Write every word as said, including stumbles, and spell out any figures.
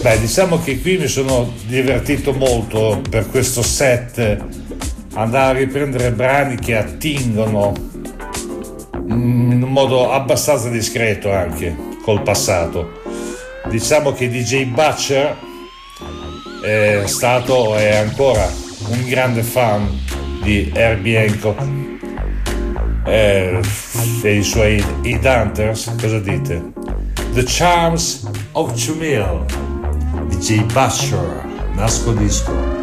Beh, diciamo che qui mi sono divertito molto per questo set, andare a riprendere brani che attingono in un modo abbastanza discreto anche col passato. Diciamo che D J Butcher è stato e è ancora un grande fan di Herbie Hancock e, e i suoi Headhunters. Cosa dite? The Charms of Chumil, D J Butcher, Nasco Disco.